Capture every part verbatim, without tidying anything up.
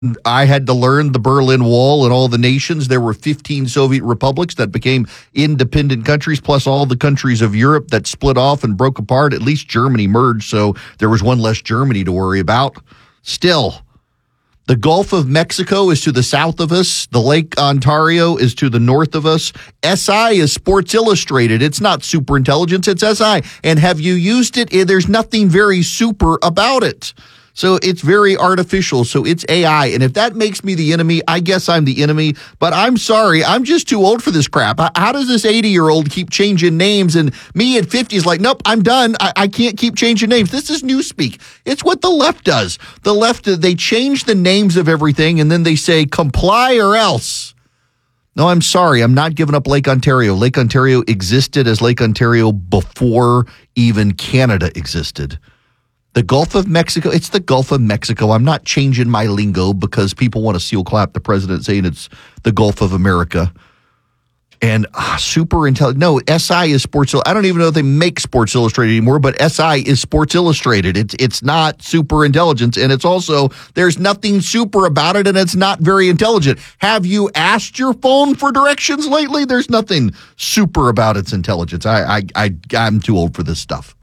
I had to learn the Berlin Wall and all the nations. There were fifteen Soviet republics that became independent countries, plus all the countries of Europe that split off and broke apart. At least Germany merged, so there was one less Germany to worry about. Still, the Gulf of Mexico is to the south of us. The Lake Ontario is to the north of us. S I is Sports Illustrated. It's not super intelligence, it's S I. And have you used it? There's nothing very super about it. So it's very artificial. So it's A I. And if that makes me the enemy, I guess I'm the enemy. But I'm sorry. I'm just too old for this crap. How does this eighty-year-old keep changing names? And me at fifty is like, nope, I'm done. I, I can't keep changing names. This is newspeak. It's what the left does. The left, they change the names of everything, and then they say, comply or else. No, I'm sorry. I'm not giving up Lake Ontario. Lake Ontario existed as Lake Ontario before even Canada existed. The Gulf of Mexico, it's the Gulf of Mexico. I'm not changing my lingo because people want to seal clap the president saying it's the Gulf of America. And ah, super intelligent. No, S I is Sports Illustrated. I don't even know if they make Sports Illustrated anymore, but S I is Sports Illustrated. It's it's not super intelligence. And it's also, there's nothing super about it, and it's not very intelligent. Have you asked your phone for directions lately? There's nothing super about its intelligence. I, I, I, I'm too old for this stuff.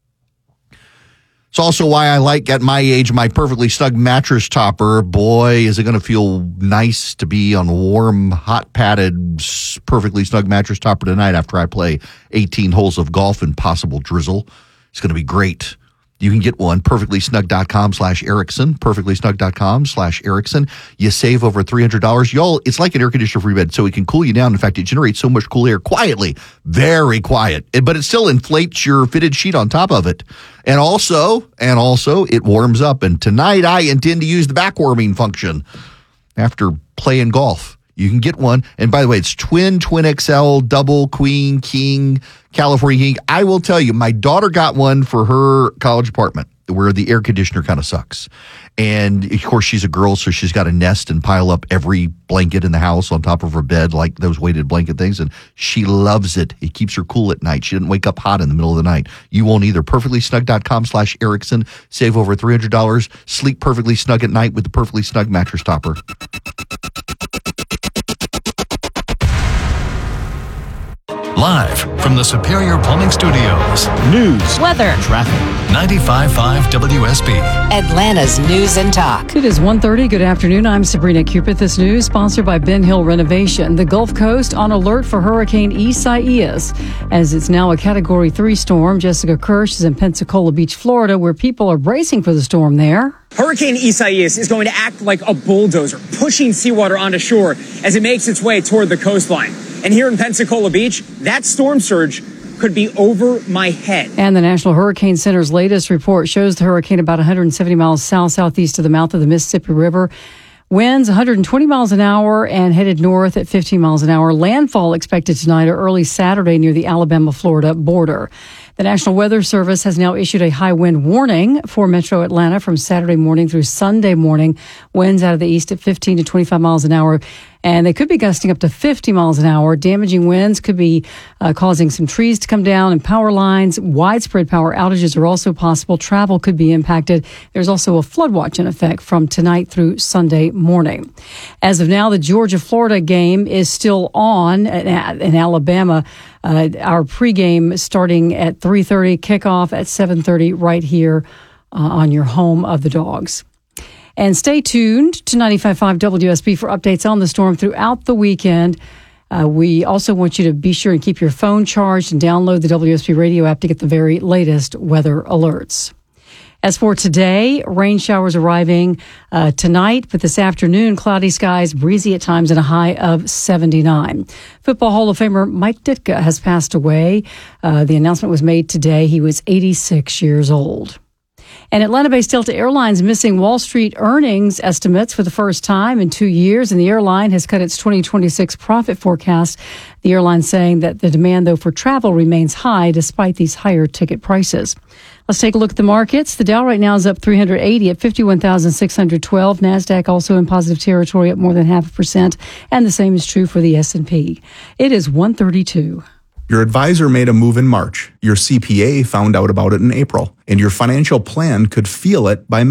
It's also why I like, at my age, my Perfectly Snug mattress topper. Boy, is it going to feel nice to be on a warm, hot padded, Perfectly Snug mattress topper tonight after I play eighteen holes of golf and possible drizzle. It's going to be great. You can get one, perfectlysnug.com slash Erickson, perfectlysnug.com slash Erickson. You save over three hundred dollars. Y'all, it's like an air conditioner free bed, so it can cool you down. In fact, it generates so much cool air quietly, very quiet, but it still inflates your fitted sheet on top of it. And also, and also, it warms up. And tonight, I intend to use the back warming function after playing golf. You can get one. And by the way, it's twin, twin X L, double, queen, king, California king. I will tell you, my daughter got one for her college apartment where the air conditioner kind of sucks. And of course, she's a girl, so she's got to nest and pile up every blanket in the house on top of her bed, like those weighted blanket things. And she loves it. It keeps her cool at night. She didn't wake up hot in the middle of the night. You won't either. Perfectlysnug.com slash Erickson. Save over three hundred dollars. Sleep perfectly snug at night with the Perfectly Snug mattress topper. Live from the Superior Plumbing Studios. News, weather, traffic. ninety-five point five W S B. Atlanta's News and Talk. It is one thirty. Good afternoon. I'm Sabrina Cupid. This news sponsored by Ben Hill Renovation. The Gulf Coast on alert for Hurricane Isaias, as it's now a Category three storm. Jessica Kirsch is in Pensacola Beach, Florida, where people are bracing for the storm there. Hurricane Isaias is going to act like a bulldozer, pushing seawater onto shore as it makes its way toward the coastline. And here in Pensacola Beach, that storm surge could be over my head. And the National Hurricane Center's latest report shows the hurricane about one hundred seventy miles south-southeast of the mouth of the Mississippi River. Winds one hundred twenty miles an hour and headed north at fifteen miles an hour. Landfall expected tonight or early Saturday near the Alabama-Florida border. The National Weather Service has now issued a high wind warning for Metro Atlanta from Saturday morning through Sunday morning. Winds out of the east at fifteen to twenty-five miles an hour. And they could be gusting up to fifty miles an hour. Damaging winds could be uh, causing some trees to come down and power lines. Widespread power outages are also possible. Travel could be impacted. There's also a flood watch in effect from tonight through Sunday morning. As of now, the Georgia-Florida game is still on in Alabama. Uh, our pregame starting at three thirty, kickoff at seven thirty right here uh, on your home of the Dogs. And stay tuned to ninety-five point five W S B for updates on the storm throughout the weekend. Uh, we also want you to be sure and keep your phone charged and download the W S B radio app to get the very latest weather alerts. As for today, rain showers arriving uh, tonight, but this afternoon, cloudy skies, breezy at times, and a high of seventy-nine. Football Hall of Famer Mike Ditka has passed away. Uh, the announcement was made today. He was eighty-six years old. And Atlanta-based Delta Airlines missing Wall Street earnings estimates for the first time in two years, and the airline has cut its twenty twenty-six profit forecast. The airline saying that the demand, though, for travel remains high despite these higher ticket prices. Let's take a look at the markets. The Dow right now is up three hundred eighty at fifty-one thousand six hundred twelve. NASDAQ also in positive territory, up more than half a percent. And the same is true for the S and P. It is one thirty-two. Your advisor made a move in March. Your C P A found out about it in April. And your financial plan could feel it by May.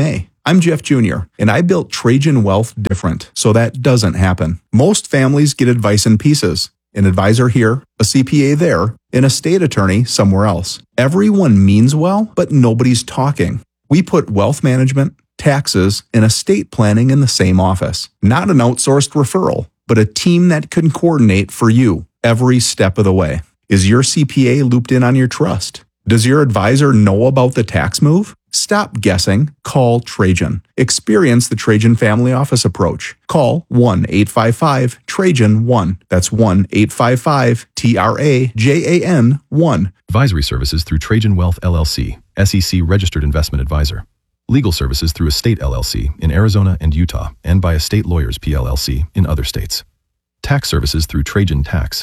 I'm Jeff Junior, and I built Trajan Wealth different, so that doesn't happen. Most families get advice in pieces. An advisor here, a C P A there, an estate attorney somewhere else. Everyone means well, but nobody's talking. We put wealth management, taxes, and estate planning in the same office. Not an outsourced referral, but a team that can coordinate for you every step of the way. Is your C P A looped in on your trust? Does your advisor know about the tax move? Stop guessing. Call Trajan. Experience the Trajan Family Office approach. Call one eight five five Trajan one. That's one eight five five T R A J A N one. Advisory services through Trajan Wealth L L C, S E C registered investment advisor. Legal services through Estate L L C in Arizona and Utah, and by Estate Lawyers P L L C in other states. Tax services through Trajan Tax.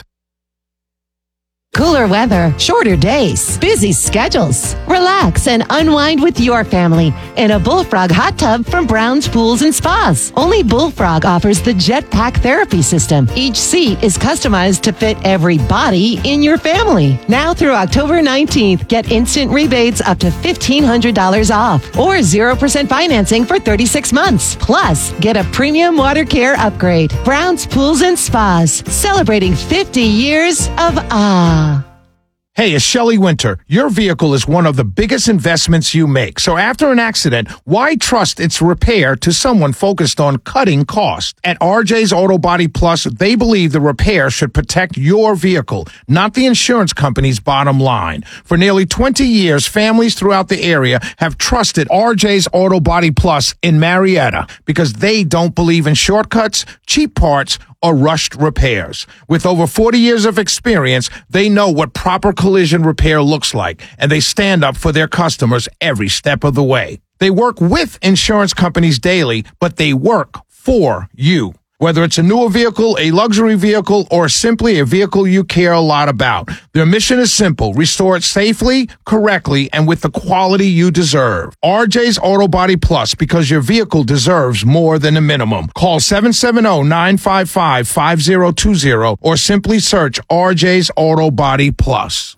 Cooler weather, shorter days, busy schedules. Relax and unwind with your family in a Bullfrog hot tub from Brown's Pools and Spas. Only Bullfrog offers the Jetpack therapy system. Each seat is customized to fit every body in your family. Now through October nineteenth, get instant rebates up to fifteen hundred dollars off or zero percent financing for thirty-six months. Plus, get a premium water care upgrade. Brown's Pools and Spas, celebrating fifty years of ah. Hey, it's Shelley Winter. Your vehicle is one of the biggest investments you make. So after an accident, why trust its repair to someone focused on cutting costs? At R J's Auto Body Plus, they believe the repair should protect your vehicle, not the insurance company's bottom line. For nearly twenty years, families throughout the area have trusted R J's Auto Body Plus in Marietta because they don't believe in shortcuts, cheap parts, or rushed repairs. With over forty years of experience, they know what proper collision repair looks like, and they stand up for their customers every step of the way. They work with insurance companies daily, but they work for you. Whether it's a newer vehicle, a luxury vehicle, or simply a vehicle you care a lot about, their mission is simple: restore it safely, correctly, and with the quality you deserve. R J's Auto Body Plus, because your vehicle deserves more than a minimum. Call seven seven zero, nine five five, five zero two zero or simply search R J's Auto Body Plus.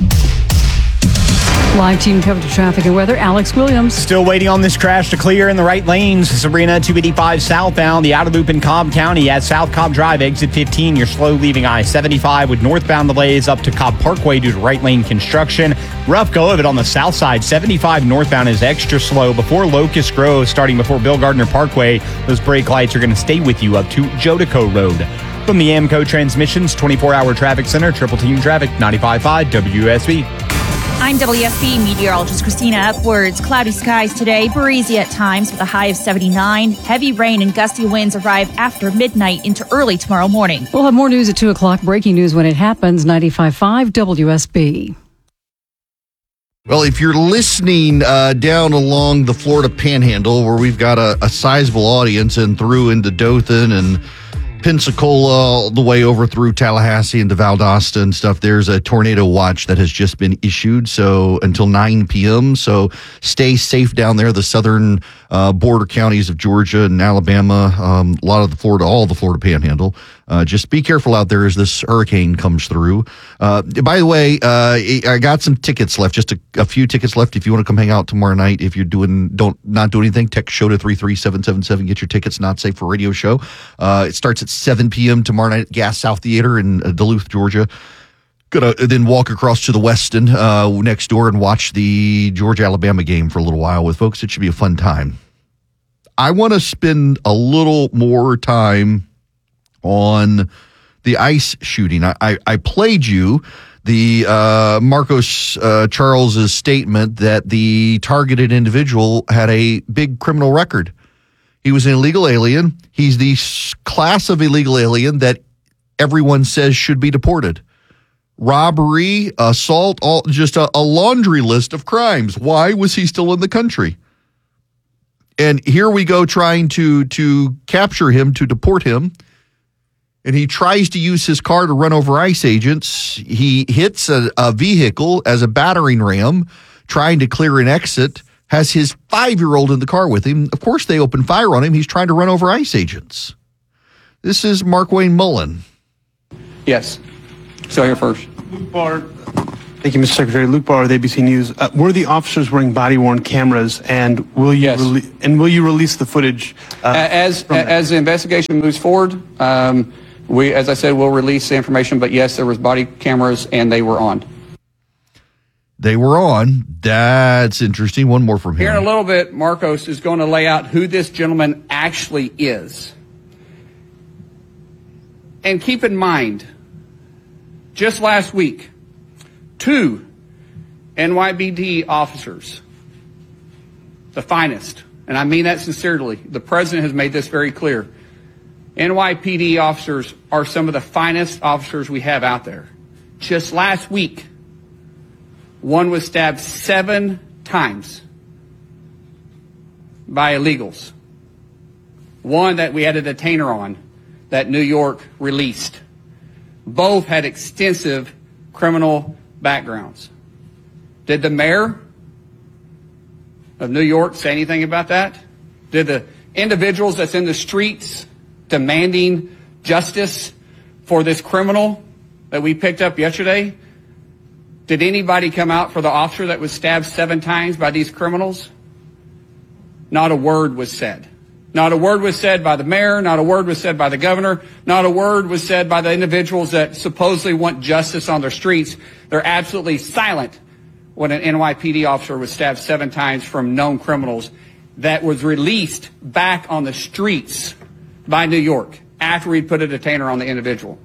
Live team coverage of traffic and weather. Alex Williams. Still waiting on this crash to clear in the right lanes. Sabrina, two eighty-five southbound, the outer loop in Cobb County at South Cobb Drive, exit fifteen. You're slow leaving I seventy-five with northbound delays up to Cobb Parkway due to right lane construction. Rough go of it on the south side. seventy-five northbound is extra slow before Locust Grove, starting before Bill Gardner Parkway. Those brake lights are going to stay with you up to Jodico Road. From the AMCO Transmissions twenty-four hour Traffic Center, Triple Team Traffic, ninety-five point five W S B. I'm W S B meteorologist Christina Upwards. Cloudy skies today, breezy at times with a high of seventy-nine. Heavy rain and gusty winds arrive after midnight into early tomorrow morning. We'll have more news at two o'clock. Breaking news when it happens. ninety-five point five W S B. Well, if you're listening uh, down along the Florida Panhandle, where we've got a, a sizable audience and through into Dothan and Pensacola, all the way over through Tallahassee and to Valdosta and stuff, there's a tornado watch that has just been issued, so until nine p.m., so stay safe down there. The southern uh, border counties of Georgia and Alabama, um, a lot of the Florida, all the Florida Panhandle. Uh, just be careful out there as this hurricane comes through. Uh, by the way, uh, I got some tickets left, just a, a few tickets left. If you want to come hang out tomorrow night, if you're doing, don't, not do anything, text show to three three seven seven seven, get your tickets, Not Safe for Radio show. Uh, it starts at seven p.m. tomorrow night at Gas South Theater in uh, Duluth, Georgia. Gonna then walk across to the Westin uh, next door and watch the Georgia-Alabama game for a little while with folks. It should be a fun time. I want to spend a little more time on the ICE shooting. I, I, I played you the uh, Marcos uh, Charles's statement that the targeted individual had a big criminal record. He was an illegal alien. He's the class of illegal alien that everyone says should be deported. Robbery, assault, all just a, a laundry list of crimes. Why was he still in the country? And here we go trying to to capture him, to deport him. And he tries to use his car to run over ICE agents. He hits a, a vehicle as a battering ram, trying to clear an exit, has his five-year-old in the car with him. Of course, they open fire on him. He's trying to run over ICE agents. This is Mark Wayne Mullen. Yes. So here first. Thank you, Mister Secretary. Luke Barr with A B C News. Uh, were the officers wearing body-worn cameras, and will you Yes. rele- and will you release the footage? Uh, As from that? as the investigation moves forward, um, we, as I said, we'll release the information. But yes, there was body cameras, and they were on. They were on. That's interesting. One more from Here in a him. little bit, Marcos is going to lay out who this gentleman actually is. And keep in mind, just last week, two N Y P D officers, the finest, and I mean that sincerely, the president has made this very clear. N Y P D officers are some of the finest officers we have out there. Just last week, one was stabbed seven times by illegals. One that we had a detainer on that New York released. Both had extensive criminal backgrounds. Did the mayor of New York say anything about that? Did the individuals that's in the streets demanding justice for this criminal that we picked up yesterday, did anybody come out for the officer that was stabbed seven times by these criminals? Not a word was said. Not a word was said by the mayor. Not a word was said by the governor. Not a word was said by the individuals that supposedly want justice on their streets. They're absolutely silent when an N Y P D officer was stabbed seven times from known criminals that was released back on the streets by New York after we put a detainer on the individual.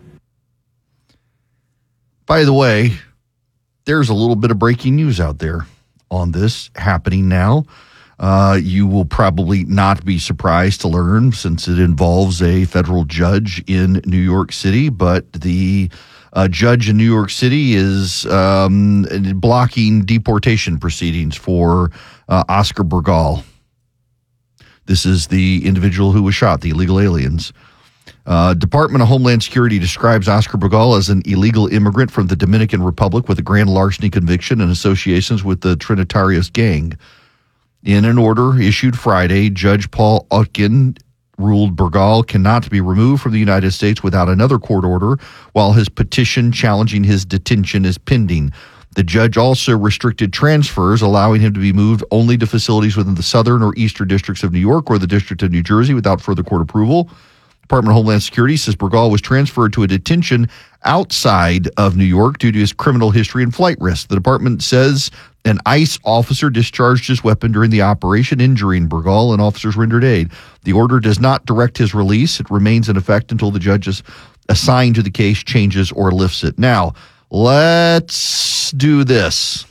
By the way, there's a little bit of breaking news out there on this happening now. Uh, you will probably not be surprised to learn, since it involves a federal judge in New York City, but the uh, judge in New York City is um, blocking deportation proceedings for uh, Oscar Burgal. This is the individual who was shot, the illegal aliens. Uh, Department of Homeland Security describes Oscar Burgal as an illegal immigrant from the Dominican Republic with a grand larceny conviction and associations with the Trinitarios gang. In an order issued Friday, Judge Paul Utkin ruled Burgal cannot be removed from the United States without another court order, while his petition challenging his detention is pending. The judge also restricted transfers, allowing him to be moved only to facilities within the southern or eastern districts of New York or the District of New Jersey without further court approval. Department of Homeland Security says Burgal was transferred to a detention outside of New York due to his criminal history and flight risk. The department says an ICE officer discharged his weapon during the operation, injuring Burgal, and officers rendered aid. The order does not direct his release. It remains in effect until the judge is assigned to the case changes or lifts it. Now, let's do this.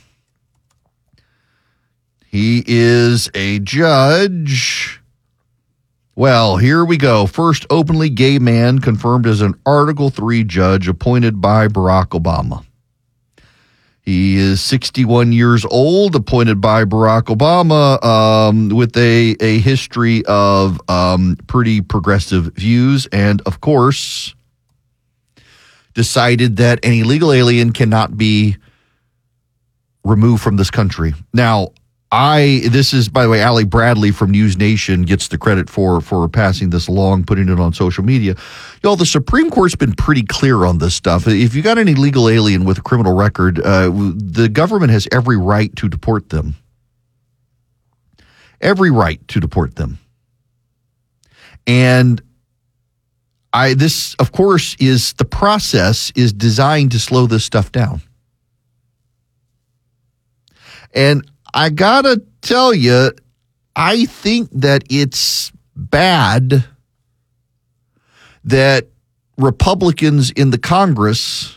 He is a judge. Well, here we go. First openly gay man confirmed as an Article three judge appointed by Barack Obama. He is sixty-one years old, appointed by Barack Obama, um, with a, a history of um, pretty progressive views, and, of course, decided that an illegal alien cannot be removed from this country. Now, I, this is, by the way, Allie Bradley from News Nation gets the credit for, for passing this along, putting it on social media. Y'all, the Supreme Court's been pretty clear on this stuff. If you got an illegal alien with a criminal record, uh, the government has every right to deport them. Every right to deport them. And I, this, of course, is, the process is designed to slow this stuff down. And I gotta tell you, I think that it's bad that Republicans in the Congress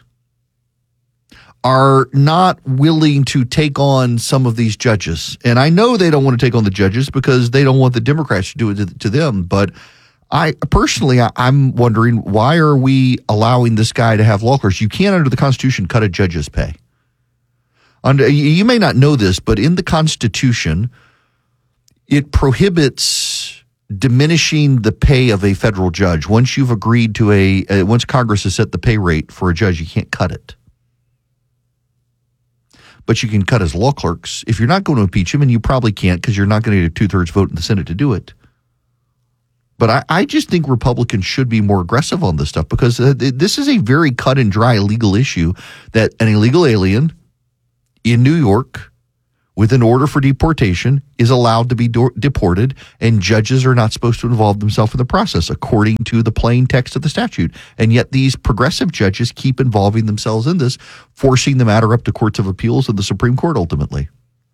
are not willing to take on some of these judges. And I know they don't want to take on the judges because they don't want the Democrats to do it to, to them. But I personally, I, I'm wondering, why are we allowing this guy to have law clerks? You can't, under the Constitution, cut a judge's pay. Under, you may not know this, but in the Constitution, it prohibits diminishing the pay of a federal judge. Once you've agreed to a, uh, once Congress has set the pay rate for a judge, you can't cut it. But you can cut his law clerks if you're not going to impeach him, and you probably can't because you're not going to get a two-thirds vote in the Senate to do it. But I, I just think Republicans should be more aggressive on this stuff because uh, this is a very cut and dry legal issue that an illegal alien in New York with an order for deportation is allowed to be do- deported, and judges are not supposed to involve themselves in the process, according to the plain text of the statute. And yet these progressive judges keep involving themselves in this, forcing the matter up to courts of appeals and the Supreme Court ultimately.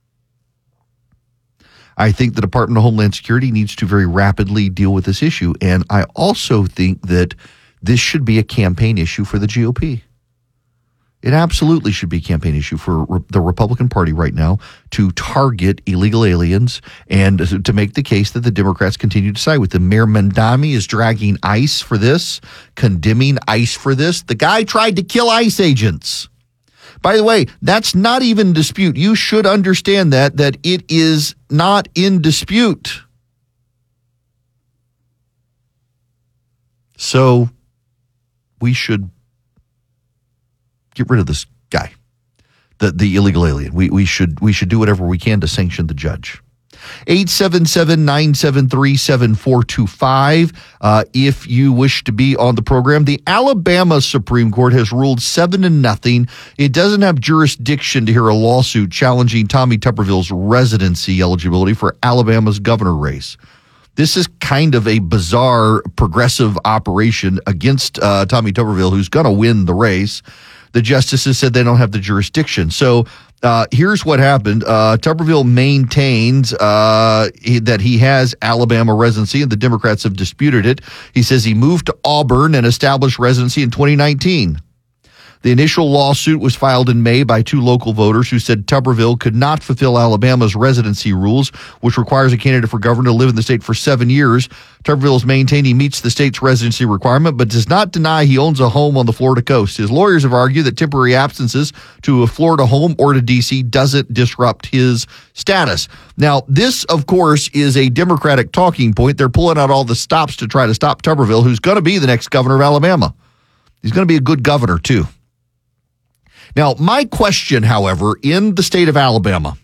I think the Department of Homeland Security needs to very rapidly deal with this issue, and I also think that this should be a campaign issue for the G O P. It absolutely should be a campaign issue for re- the Republican Party right now to target illegal aliens and to make the case that the Democrats continue to side with them. Mayor Mamdani is dragging ICE for this, condemning ICE for this. The guy tried to kill ICE agents. By the way, that's not even in dispute. You should understand that, that it is not in dispute. So we should get rid of this guy, the the illegal alien. We we should we should do whatever we can to sanction the judge. eight seven seven, nine seven three, seven four two five. Uh, if you wish to be on the program, the Alabama Supreme Court has ruled seven to nothing. It doesn't have jurisdiction to hear a lawsuit challenging Tommy Tuberville's residency eligibility for Alabama's governor race. This is kind of a bizarre progressive operation against uh, Tommy Tuberville, who's going to win the race. The justices said they don't have the jurisdiction. So uh, here's what happened. Uh, Tuberville maintains uh, he, that he has Alabama residency, and the Democrats have disputed it. He says he moved to Auburn and established residency in twenty nineteen. The initial lawsuit was filed in May by two local voters who said Tuberville could not fulfill Alabama's residency rules, which requires a candidate for governor to live in the state for seven years. Tuberville has maintained he meets the state's residency requirement, but does not deny he owns a home on the Florida coast. His lawyers have argued that temporary absences to a Florida home or to D C doesn't disrupt his status. Now, this, of course, is a Democratic talking point. They're pulling out all the stops to try to stop Tuberville, who's going to be the next governor of Alabama. He's going to be a good governor, too. Now, my question, however, in the state of Alabama,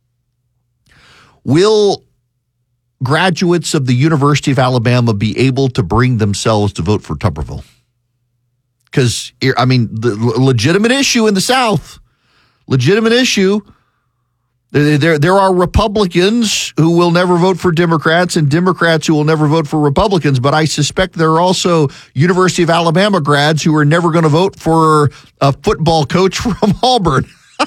will graduates of the University of Alabama be able to bring themselves to vote for Tuberville? Because, I mean, the legitimate issue in the South, legitimate issue. There, there are Republicans who will never vote for Democrats and Democrats who will never vote for Republicans, but I suspect there are also University of Alabama grads who are never going to vote for a football coach from Auburn.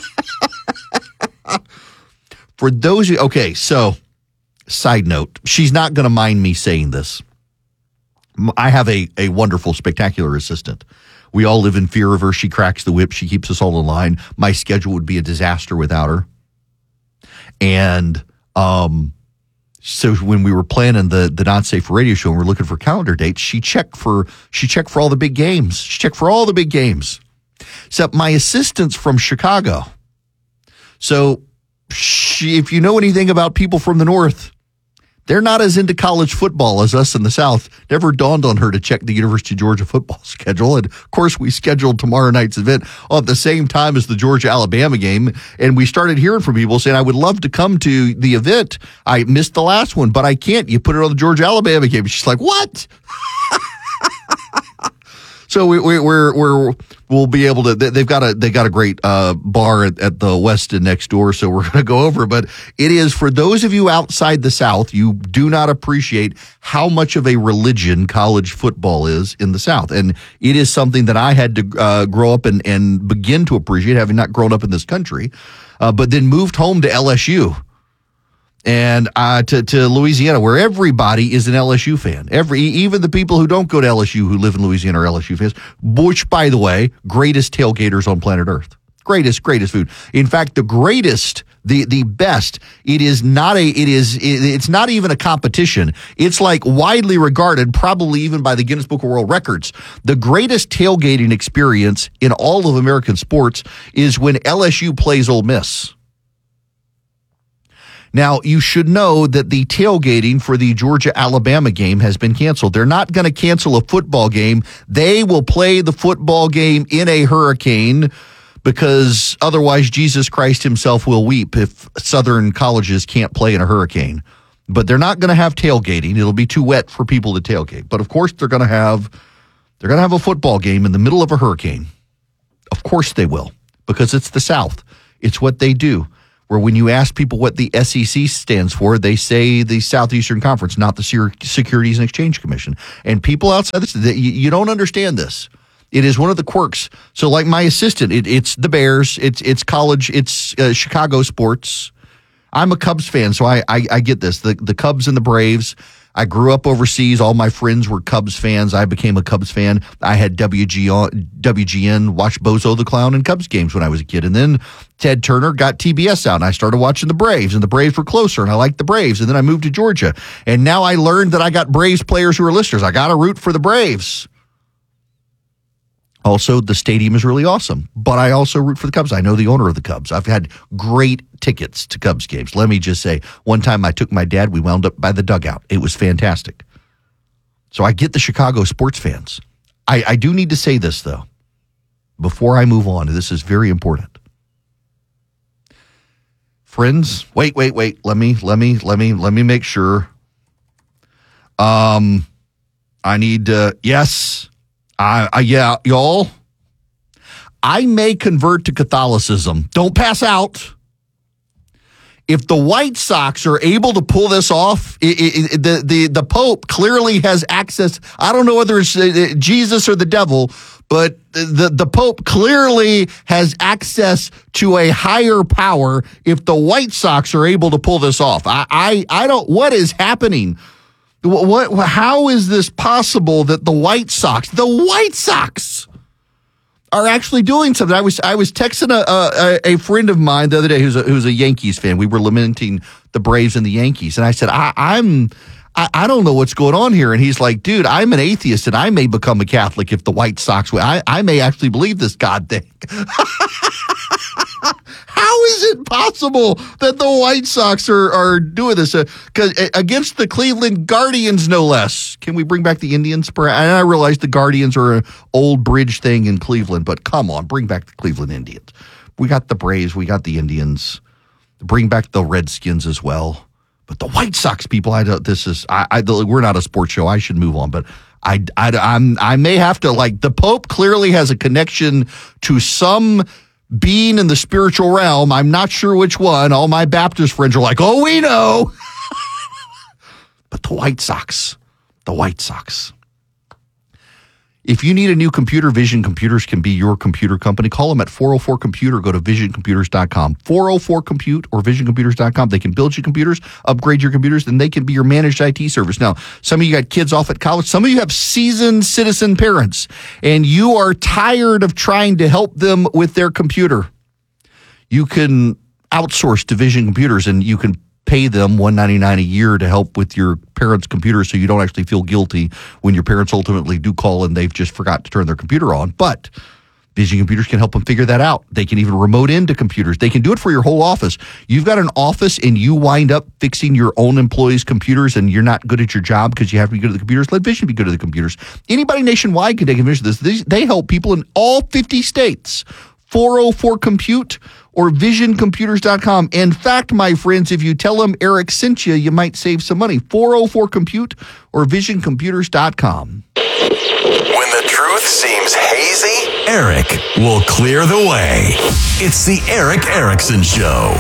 For those who, okay, so side note, she's not going to mind me saying this. I have a, a wonderful, spectacular assistant. We all live in fear of her. She cracks the whip. She keeps us all in line. My schedule would be a disaster without her. And um, so when we were planning the the Not Safe Radio show and we're looking for calendar dates, she checked for she checked for all the big games. She checked for all the big games. Except my assistant's from Chicago. So she, if you know anything about people from the North, they're not as into college football as us in the South. Never dawned on her to check the University of Georgia football schedule. And of course, we scheduled tomorrow night's event at the same time as the Georgia-Alabama game. And we started hearing from people saying, I would love to come to the event. I missed the last one, but I can't. You put it on the Georgia-Alabama game. She's like, what? So we, we, we're we're we'll be able to. They've got a they got a great uh, bar at, at the Westin next door, so we're going to go over. But it is for those of you outside the South, you do not appreciate how much of a religion college football is in the South, and it is something that I had to uh, grow up and and begin to appreciate, having not grown up in this country, uh, but then moved home to L S U. And uh, to, to Louisiana, where everybody is an L S U fan. Every even the people who don't go to L S U who live in Louisiana are L S U fans, which, by the way, greatest tailgaters on planet Earth. Greatest, greatest food. In fact, the greatest, the the best. It is not a. It is. It, it's not even a competition. It's like widely regarded, probably even by the Guinness Book of World Records. The greatest tailgating experience in all of American sports is when L S U plays Ole Miss. Now, you should know that the tailgating for the Georgia-Alabama game has been canceled. They're not going to cancel a football game. They will play the football game in a hurricane because otherwise Jesus Christ himself will weep if Southern colleges can't play in a hurricane. But they're not going to have tailgating. It'll be too wet for people to tailgate. But of course, they're going to have they're going to have a football game in the middle of a hurricane. Of course they will, because it's the South. It's what they do. Where when you ask people what the S E C stands for, they say the Southeastern Conference, not the Securities and Exchange Commission. And people outside this, you, you don't understand this. It is one of the quirks. So like my assistant, it, it's the Bears, it's it's college, it's uh, Chicago sports. I'm a Cubs fan, so I, I I get this. The the Cubs and the Braves. I grew up overseas. All my friends were Cubs fans. I became a Cubs fan. I had W G N, watched Bozo the Clown and Cubs games when I was a kid. And then Ted Turner got T B S out, and I started watching the Braves, and the Braves were closer, and I liked the Braves. And then I moved to Georgia. And now I learned that I got Braves players who are listeners. I got to root for the Braves. Also, the stadium is really awesome, but I also root for the Cubs. I know the owner of the Cubs. I've had great tickets to Cubs games. Let me just say, one time I took my dad, we wound up by the dugout. It was fantastic. So I get the Chicago sports fans. I, I do need to say this, though, before I move on. This is very important. Friends, wait, wait, wait. Let me, let me, let me, let me make sure. Um, I need to, yes. I, I, yeah, y'all, I may convert to Catholicism. Don't pass out. If the White Sox are able to pull this off, it, it, it, the, the, the Pope clearly has access. I don't know whether it's uh, Jesus or the devil, but the, the Pope clearly has access to a higher power if the White Sox are able to pull this off. I, I, I don't, what is happening? What? How is this possible that the White Sox, the White Sox, are actually doing something? I was I was texting a a, a friend of mine the other day who's a, who's a Yankees fan. We were lamenting the Braves and the Yankees, and I said I, I'm I, I don't know what's going on here. And he's like, dude, I'm an atheist, and I may become a Catholic if the White Sox win. I I may actually believe this God thing. How is it possible that the White Sox are, are doing this? Because uh, against the Cleveland Guardians, no less. Can we bring back the Indians? And I realize the Guardians are an old bridge thing in Cleveland, but come on, bring back the Cleveland Indians. We got the Braves, we got the Indians. Bring back the Redskins as well. But the White Sox people, I don't. This is I. I we're not a sports show. I should move on, but. I, I, I'm, I may have to, like, the Pope clearly has a connection to some being in the spiritual realm. I'm not sure which one. All my Baptist friends are like, oh, we know. But the White Sox, the White Sox. If you need a new computer, Vision Computers can be your computer company. Call them at four oh four computer. Go to vision computers dot com. four oh four compute or vision computers dot com. They can build you computers, upgrade your computers, and they can be your managed I T service. Now, some of you got kids off at college. Some of you have seasoned citizen parents, and you are tired of trying to help them with their computer. You can outsource to Vision Computers, and you can pay them one hundred ninety-nine dollars a year to help with your parents' computer so you don't actually feel guilty when your parents ultimately do call and they've just forgot to turn their computer on. But Vision Computers can help them figure that out. They can even remote into computers. They can do it for your whole office. You've got an office and you wind up fixing your own employees' computers and you're not good at your job because you have to be good at the computers. Let Vision be good at the computers. Anybody nationwide can take advantage of this. They help people in all fifty states. four oh four compute or vision computers dot com. In fact, my friends, if you tell them Eric sent you, you might save some money. four oh four compute or vision computers dot com. When the truth seems hazy, Eric will clear the way. It's the Eric Erickson Show.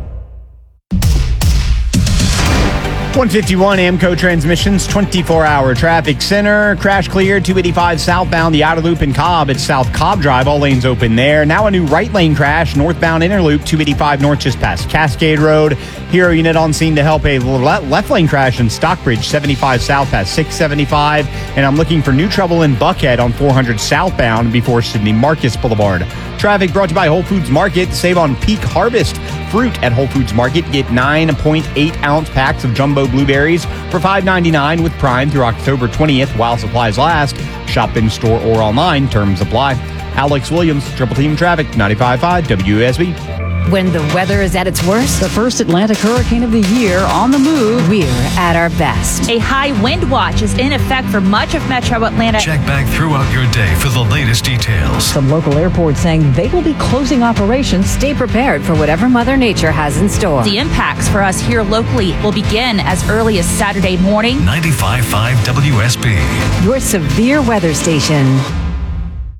one fifty-one Amco Transmissions, twenty-four hour traffic center. Crash clear, two eighty-five southbound, the outer loop in Cobb. It's South Cobb Drive, all lanes open there. Now a new right lane crash, northbound inner loop, two eighty-five north just past Cascade Road. Hero unit on scene to help a left lane crash in Stockbridge, seventy-five south past six seventy-five. And I'm looking for new trouble in Buckhead on four hundred southbound before Sidney Marcus Boulevard. Traffic brought to you by Whole Foods Market. Save on peak harvest fruit at Whole Foods Market. Get nine point eight ounce packs of jumbo blueberries for five ninety-nine with Prime through October twentieth while supplies last. Shop in store or online. Terms apply. Alex Williams, Triple Team Traffic, ninety-five point five W S B. When the weather is at its worst, the first Atlantic hurricane of the year on the move, we're at our best. A high wind watch is in effect for much of metro Atlanta. Check back throughout your day for the latest details. Some local airports saying they will be closing operations. Stay prepared for whatever Mother Nature has in store. The impacts for us here locally will begin as early as Saturday morning. ninety-five point five W S B. Your severe weather station.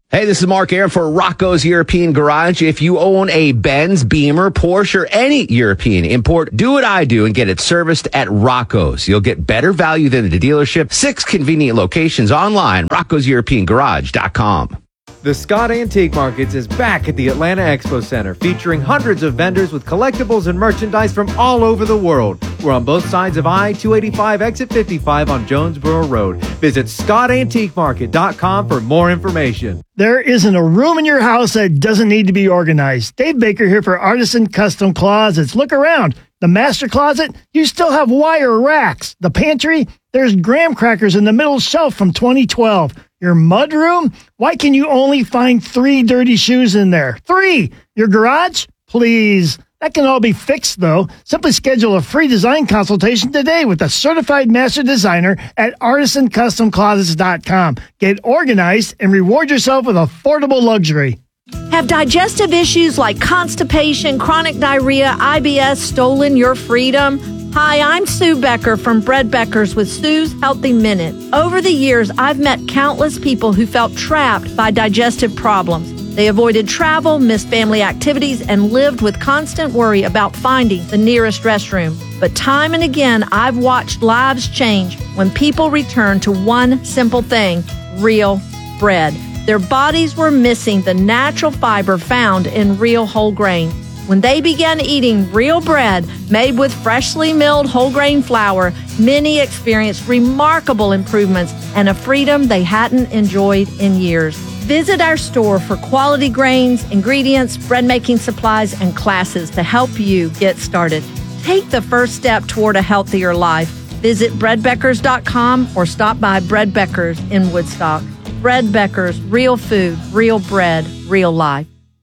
Hey, this is Mark Aaron for Rocco's European Garage. If you own a Benz, Beamer, Porsche, or any European import, do what I do and get it serviced at Rocco's. You'll get better value than the dealership. Six convenient locations online, roccos european garage dot com. The Scott Antique Markets is back at the Atlanta Expo Center, featuring hundreds of vendors with collectibles and merchandise from all over the world. We're on both sides of I two eighty-five, exit fifty-five on Jonesboro Road. Visit scott antique market dot com for more information. There isn't a room in your house that doesn't need to be organized. Dave Baker here for Artisan Custom Closets. Look around. The master closet, you still have wire racks. The pantry, there's graham crackers in the middle shelf from twenty twelve. Your mudroom, why can you only find three dirty shoes in there? Three! Your garage? Please. That can all be fixed, though. Simply schedule a free design consultation today with a certified master designer at artisan custom closets dot com. Get organized and reward yourself with affordable luxury. Have digestive issues like constipation, chronic diarrhea, I B S stolen your freedom? Hi, I'm Sue Becker from Bread Beckers with Sue's Healthy Minute. Over the years, I've met countless people who felt trapped by digestive problems. They avoided travel, missed family activities, and lived with constant worry about finding the nearest restroom. But time and again, I've watched lives change when people return to one simple thing: real bread. Their bodies were missing the natural fiber found in real whole grain. When they began eating real bread made with freshly milled whole grain flour, many experienced remarkable improvements and a freedom they hadn't enjoyed in years. Visit our store for quality grains, ingredients, bread making supplies, and classes to help you get started. Take the first step toward a healthier life. Visit bread beckers dot com or stop by Bread Beckers in Woodstock. Bread Beckers, real food, real bread, real life.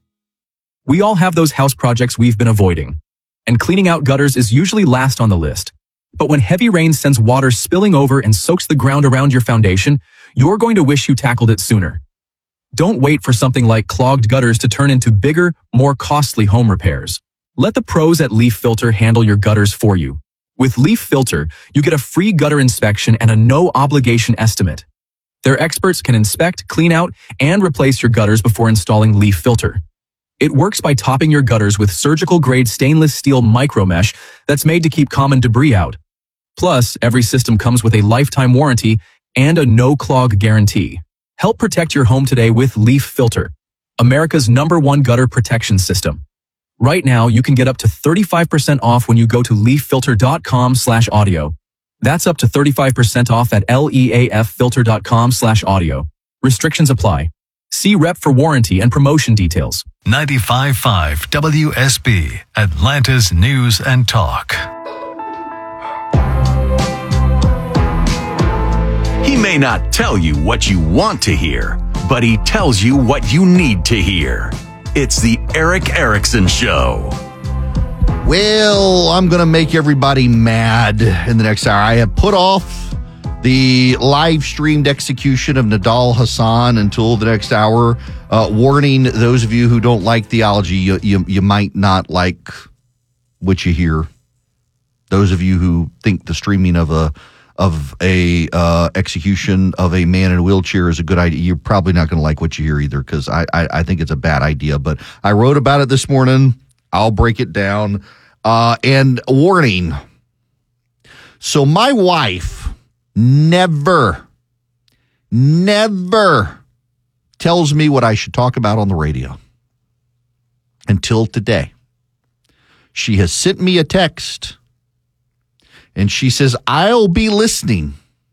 We all have those house projects we've been avoiding, and cleaning out gutters is usually last on the list. But when heavy rain sends water spilling over and soaks the ground around your foundation, you're going to wish you tackled it sooner. Don't wait for something like clogged gutters to turn into bigger, more costly home repairs. Let the pros at Leaf Filter handle your gutters for you. With Leaf Filter, you get a free gutter inspection and a no-obligation estimate. Their experts can inspect, clean out, and replace your gutters before installing Leaf Filter. It works by topping your gutters with surgical-grade stainless steel micromesh that's made to keep common debris out. Plus, every system comes with a lifetime warranty and a no-clog guarantee. Help protect your home today with Leaf Filter, America's number one gutter protection system. Right now, you can get up to thirty-five percent off when you go to leaf filter dot com slash audio. That's up to thirty-five percent off at leaf filter dot com slash audio. Restrictions apply. See rep for warranty and promotion details. ninety-five point five W S B, Atlanta's News and Talk. He may not tell you what you want to hear, but he tells you what you need to hear. It's the Erick Erickson Show. Well, I'm going to make everybody mad in the next hour. I have put off the live-streamed execution of Nidal Hasan until the next hour. Uh, warning those of you who don't like theology, you, you, you might not like what you hear. Those of you who think the streaming of a of a uh, execution of a man in a wheelchair is a good idea, you're probably not going to like what you hear either, because I, I, I think it's a bad idea. But I wrote about it this morning. I'll break it down. Uh, and warning. So my wife never, never tells me what I should talk about on the radio until today. She has sent me a text and she says, I'll be listening.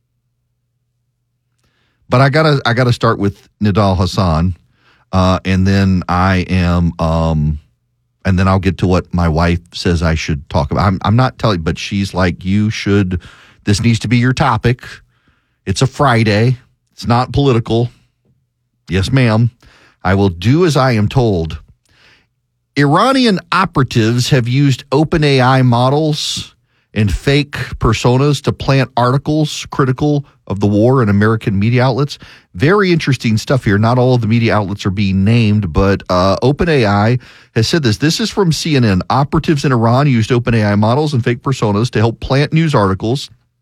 But I gotta, I gotta start with Nidal Hasan, uh, and then I am, um, and then I'll get to what my wife says I should talk about. I'm, I'm not telling, but she's like, you should. This needs to be your topic. It's a Friday. It's not political. Yes, ma'am. I will do as I am told. Iranian operatives have used OpenAI models and fake personas to plant articles critical of the war in American media outlets. Very interesting stuff here. Not all of the media outlets are being named, but uh, OpenAI has said this. This is from C N N. Operatives in Iran used OpenAI models and fake personas to help plant news articles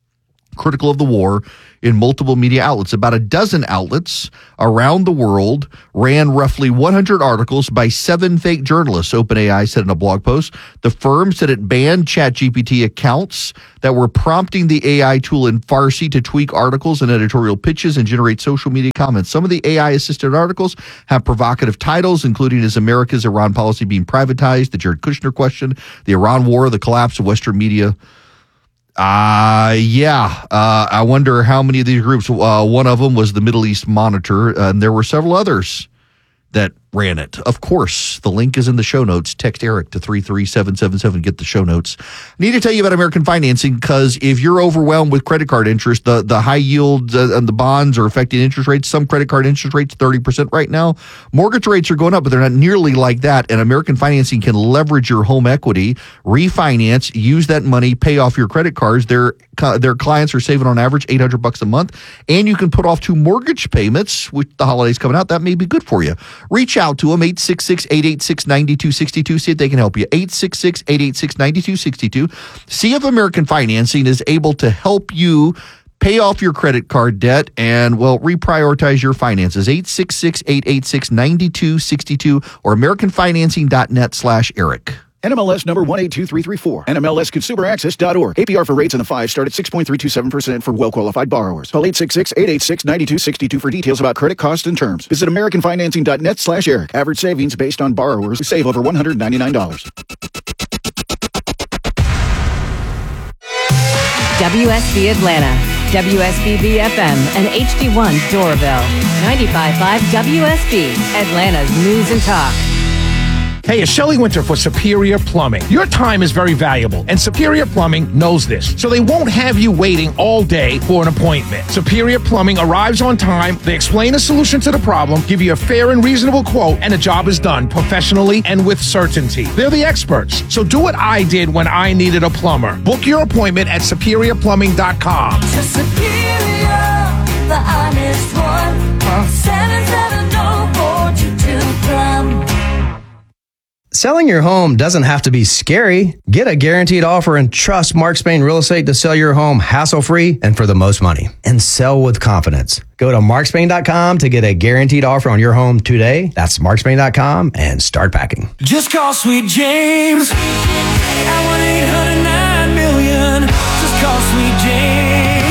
critical of the war in multiple media outlets. About a dozen outlets around the world ran roughly one hundred articles by seven fake journalists, OpenAI said in a blog post. The firm said it banned ChatGPT accounts that were prompting the A I tool in Farsi to tweak articles and editorial pitches and generate social media comments. Some of the A I-assisted articles have provocative titles, including Is America's Iran Policy Being Privatized?, The Jared Kushner Question, The Iran War, The Collapse of Western Media. Uh, yeah. Uh, I wonder how many of these groups, uh, one of them was the Middle East Monitor, and there were several others that ran it. Of course, the link is in the show notes. Text Eric to three three seven seven seven. Get the show notes. I need to tell you about American Financing because if you're overwhelmed with credit card interest, the, the high yield uh, and the bonds are affecting interest rates. Some credit card interest rates, thirty percent right now. Mortgage rates are going up, but they're not nearly like that. And American Financing can leverage your home equity, refinance, use that money, pay off your credit cards. Their, their clients are saving on average eight hundred bucks a month. And you can put off two mortgage payments with the holidays coming out. That may be good for you. Reach out to them, eight six six, eight eight six, nine two six two. See if they can help you. eight six six, eight eight six, nine two six two. See if American Financing is able to help you pay off your credit card debt and, well, reprioritize your finances. eight six six, eight eight six, nine two six two or americanfinancing.net slash Eric. N M L S number one eight two three three four. N M L S consumer access dot org. A P R for rates in the five start at six point three two seven percent for well-qualified borrowers. Call eight six six, eight eight six, nine two six two for details about credit costs and terms. Visit americanfinancing.net slash Eric. Average savings based on borrowers who save over one hundred ninety-nine dollars. W S B Atlanta, W S B B F M, and H D one Doraville. ninety-five point five W S B, Atlanta's news and talk. Hey, it's Shelley Winter for Superior Plumbing. Your time is very valuable, and Superior Plumbing knows this, so they won't have you waiting all day for an appointment. Superior Plumbing arrives on time, they explain a solution to the problem, give you a fair and reasonable quote, and the job is done professionally and with certainty. They're the experts, so do what I did when I needed a plumber. Book your appointment at superior plumbing dot com. To Superior, the honest one, seven seven zero four two two plum. Selling your home doesn't have to be scary. Get a guaranteed offer and trust Mark Spain Real Estate to sell your home hassle-free and for the most money. And sell with confidence. Go to mark spain dot com to get a guaranteed offer on your home today. That's mark spain dot com and start packing. Just call Sweet James at one eight hundred nine million. Just call Sweet James,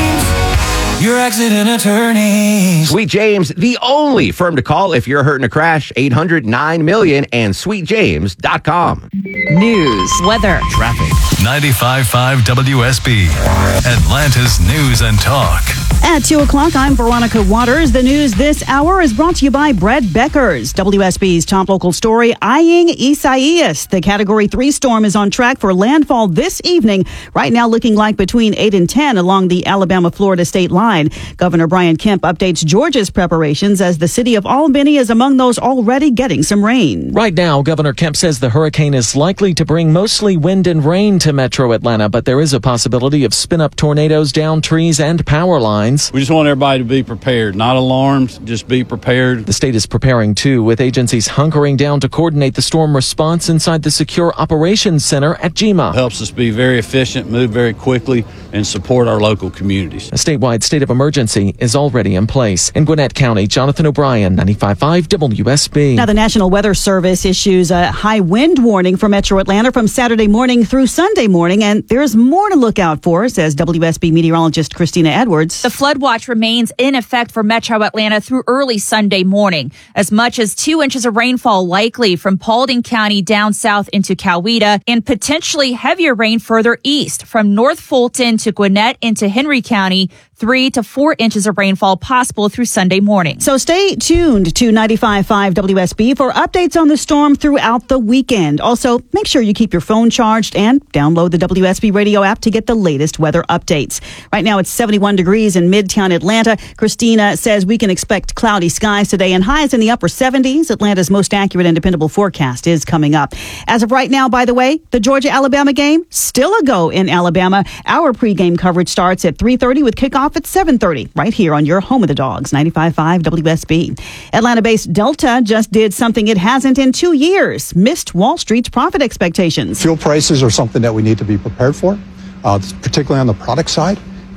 your accident attorney. Sweet James, the only firm to call if you're hurt in a crash. eight hundred nine million and sweet james dot com. News, weather, Traffic. ninety-five point five W S B, Atlanta's news and talk. At two o'clock, I'm Veronica Waters. The news this hour is brought to you by Brett Beckers. W S B's top local story, eyeing Isaias. The Category three storm is on track for landfall this evening. Right now looking like between eight and ten along the Alabama-Florida state line. Governor Brian Kemp updates Georgia's preparations as the city of Albany is among those already getting some rain. Right now, Governor Kemp says the hurricane is likely to bring mostly wind and rain to metro Atlanta, but there is a possibility of spin-up tornadoes, down trees, and power lines. We just want everybody to be prepared, not alarmed, just be prepared. The state is preparing too, with agencies hunkering down to coordinate the storm response inside the Secure Operations Center at G M A. It helps us be very efficient, move very quickly, and support our local communities. A statewide state of emergency is already in place. In Gwinnett County, Jonathan O'Brien, ninety-five point five W S B. Now, the National Weather Service issues a high wind warning for metro Atlanta from Saturday morning through Sunday morning, and there's more to look out for, says W S B meteorologist Christina Edwards. The flood watch remains in effect for metro Atlanta through early Sunday morning. As much as two inches of rainfall likely from Paulding County down south into Coweta, and potentially heavier rain further east from North Fulton to Gwinnett into Henry County. Three to four inches of rainfall possible through Sunday morning. So stay tuned to ninety-five point five W S B for updates on the storm throughout the weekend. Also, make sure you keep your phone charged and download the W S B radio app to get the latest weather updates. Right now, it's seventy-one degrees in Midtown Atlanta. Christina says we can expect cloudy skies today and highs in the upper seventies. Atlanta's most accurate and dependable forecast is coming up. As of right now, by the way, the Georgia-Alabama game, still a go in Alabama. Our pregame coverage starts at three thirty with kickoff at seven thirty, right here on your home of the Dogs, ninety-five point five W S B. Atlanta-based Delta just did something it hasn't in two years, missed Wall Street's profit expectations. Fuel prices are something that we need to be prepared for, uh, particularly on the product side.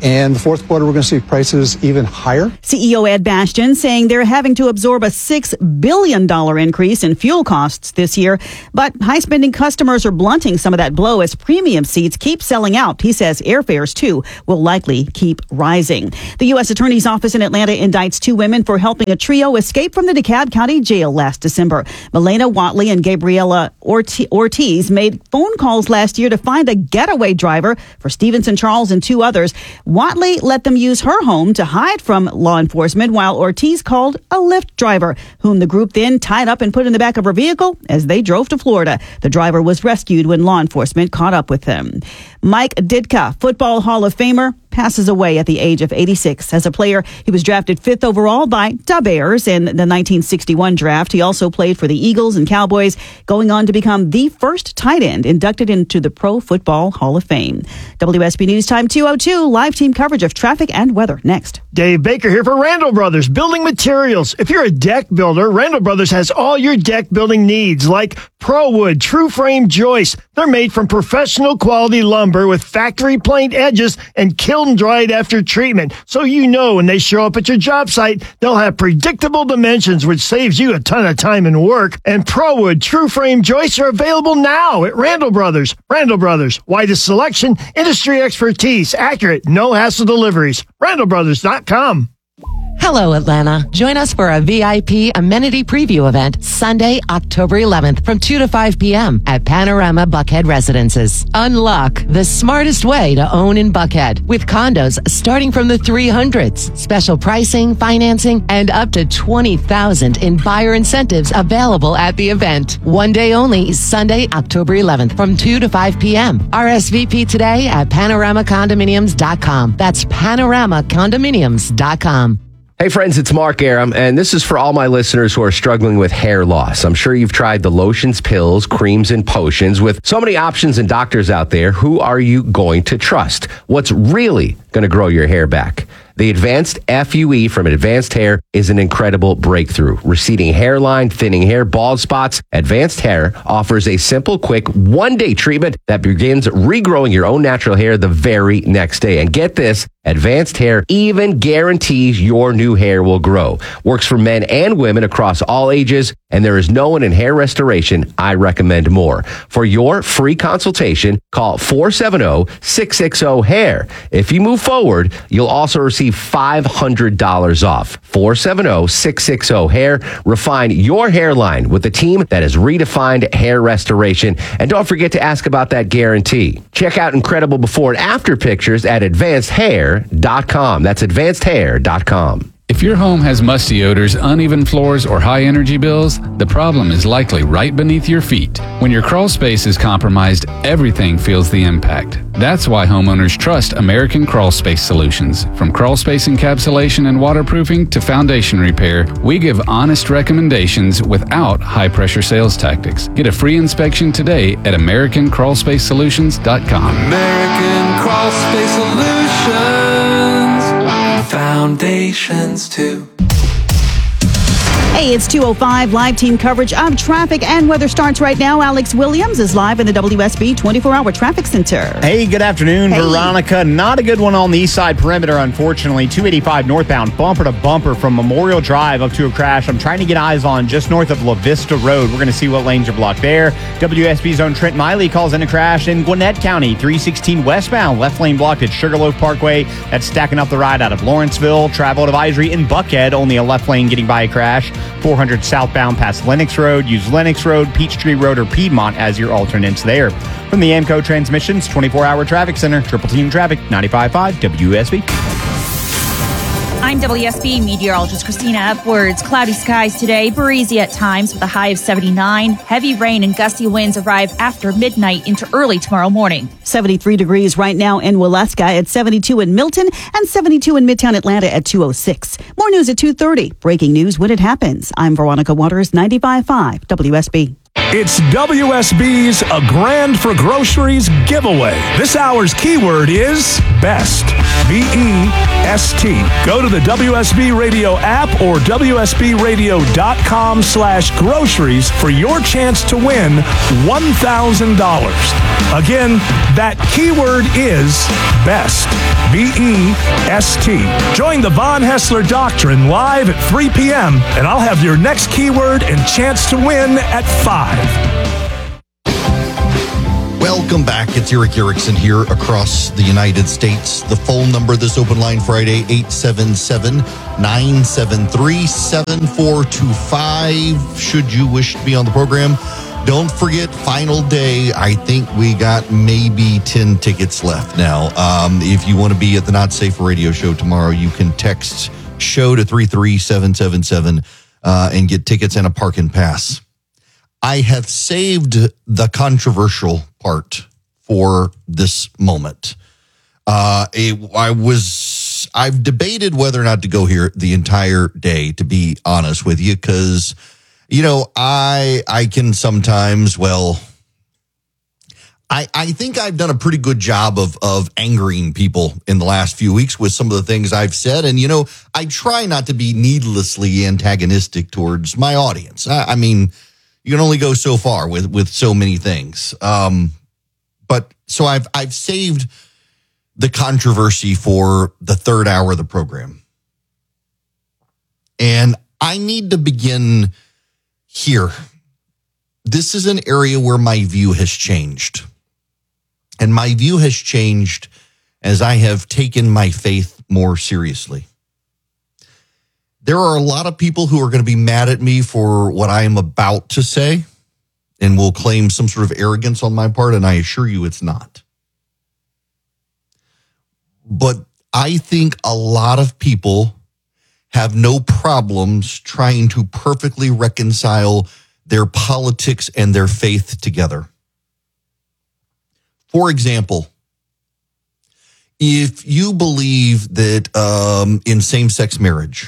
And the fourth quarter, we're going to see prices even higher. C E O Ed Bastian saying they're having to absorb a six billion dollars increase in fuel costs this year. But high-spending customers are blunting some of that blow as premium seats keep selling out. He says airfares, too, will likely keep rising. The U S Attorney's Office in Atlanta indicts two women for helping a trio escape from the DeKalb County Jail last December. Milena Watley and Gabriela Ortiz made phone calls last year to find a getaway driver for Stevenson Charles and two others. Watley let them use her home to hide from law enforcement, while Ortiz called a Lyft driver, whom the group then tied up and put in the back of her vehicle as they drove to Florida. The driver was rescued when law enforcement caught up with them. Mike Ditka, Football Hall of Famer, passes away at the age of eighty-six. As a player, he was drafted fifth overall by the Bears in the nineteen sixty-one draft. He also played for the Eagles and Cowboys, going on to become the first tight end inducted into the Pro Football Hall of Fame. W S B News Time two oh two, live team coverage of traffic and weather next. Dave Baker here for Randall Brothers Building Materials. If you're a deck builder, Randall Brothers has all your deck building needs, like ProWood, True Frame joists. They're made from professional quality lumber with factory planed edges and kiln dried after treatment. So you know when they show up at your job site, they'll have predictable dimensions, which saves you a ton of time and work. And ProWood, True Frame joists are available now at Randall Brothers. Randall Brothers, widest selection, industry expertise, accurate, no hassle deliveries. Randall Brothers dot com. Hello, Atlanta. Join us for a V I P amenity preview event Sunday, October eleventh from two to five p.m. at Panorama Buckhead Residences. Unlock the smartest way to own in Buckhead with condos starting from the three hundreds. Special pricing, financing, and up to twenty thousand dollars in buyer incentives available at the event. One day only, Sunday, October eleventh from two to five p.m. R S V P today at panorama condominiums dot com. That's panorama condominiums dot com. Hey friends, it's Mark Aram, and this is for all my listeners who are struggling with hair loss. I'm sure you've tried the lotions, pills, creams, and potions. With so many options and doctors out there, who are you going to trust? What's really going to grow your hair back? The Advanced F U E from Advanced Hair is an incredible breakthrough. Receding hairline, thinning hair, bald spots. Advanced Hair offers a simple, quick, one-day treatment that begins regrowing your own natural hair the very next day. And get this, Advanced Hair even guarantees your new hair will grow. Works for men and women across all ages, and there is no one in hair restoration I recommend more. For your free consultation, call four seven zero, six six zero, hair. If you move forward, you'll also receive five hundred dollars off. four seven zero, six six zero, hair. Refine your hairline with a team that has redefined hair restoration. And don't forget to ask about that guarantee. Check out incredible before and after pictures at advanced hair dot com. That's advanced hair dot com. If your home has musty odors, uneven floors, or high energy bills, the problem is likely right beneath your feet. When your crawl space is compromised, everything feels the impact. That's why homeowners trust American Crawl Space Solutions. From crawl space encapsulation and waterproofing to foundation repair, we give honest recommendations without high-pressure sales tactics. Get a free inspection today at american crawl space solutions dot com. American Crawl Space Solutions. Foundations too. Hey, it's two oh five. Live team coverage of traffic and weather starts right now. Alex Williams is live in the W S B twenty-four hour traffic center. Hey, good afternoon, Hey. Veronica. Not a good one on the east side perimeter, unfortunately. two eighty-five northbound, bumper to bumper from Memorial Drive up to a crash. I'm trying to get eyes on just north of La Vista Road. We're going to see what lanes are blocked there. W S B's own Trent Miley calls in a crash in Gwinnett County. three sixteen westbound, left lane blocked at Sugarloaf Parkway. That's stacking up the ride out of Lawrenceville. Travel advisory in Buckhead, only a left lane getting by a crash. four hundred southbound past Lennox Road. Use Lennox Road, Peachtree Road, or Piedmont as your alternates there. From the AMCO Transmissions twenty-four hour Traffic Center, Triple Team Traffic, ninety-five point five W S B. I'm W S B meteorologist Christina Upwards. Cloudy skies today, breezy at times with a high of seventy-nine. Heavy rain and gusty winds arrive after midnight into early tomorrow morning. seventy-three degrees right now in Waleska, at seventy-two in Milton, and seventy-two in Midtown Atlanta at two oh six. More news at two thirty. Breaking news when it happens. I'm Veronica Waters, ninety-five point five W S B. It's W S B's A Grand for Groceries giveaway. This hour's keyword is BEST. B E S T. Go to the W S B Radio app or W S B radio dot com slash groceries for your chance to win one thousand dollars. Again, that keyword is BEST. B E S T. Join the Von Hessler Doctrine live at three p.m. and I'll have your next keyword and chance to win at five. Welcome back. It's Eric Erickson here across the United States. The phone number this Open Line Friday, eight seven seven, nine seven three, seven four two five. Should you wish to be on the program, don't forget, final day. I think we got maybe ten tickets left now. Um, if you want to be at the Not Safe Radio show tomorrow, you can text show to three three seven seven seven uh, and get tickets and a parking pass. I have saved the controversial part for this moment. Uh, it, I was, I've debated whether or not to go here the entire day, to be honest with you, because, you know, I, I can sometimes, well, I, I think I've done a pretty good job of, of angering people in the last few weeks with some of the things I've said. And, you know, I try not to be needlessly antagonistic towards my audience. I, I mean, you can only go so far with, with so many things. Um, but so I've, I've saved the controversy for the third hour of the program. And I need to begin here. This is an area where my view has changed. And my view has changed as I have taken my faith more seriously. There are a lot of people who are going to be mad at me for what I am about to say and will claim some sort of arrogance on my part, and I assure you it's not. But I think a lot of people have no problems trying to perfectly reconcile their politics and their faith together. For example, if you believe that um, in same-sex marriage,